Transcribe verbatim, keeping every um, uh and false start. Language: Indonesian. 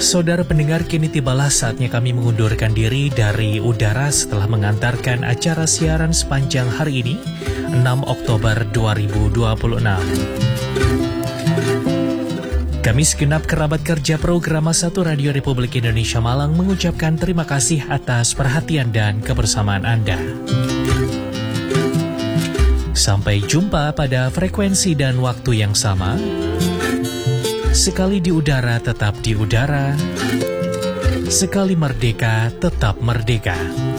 Saudara pendengar, kini tibalah saatnya kami mengundurkan diri dari udara setelah mengantarkan acara siaran sepanjang hari ini, enam Oktober dua ribu dua puluh enam. Kami segenap kerabat kerja program satu Radio Republik Indonesia Malang mengucapkan terima kasih atas perhatian dan kebersamaan Anda. Sampai jumpa pada frekuensi dan waktu yang sama. Sekali di udara tetap di udara, sekali merdeka tetap merdeka.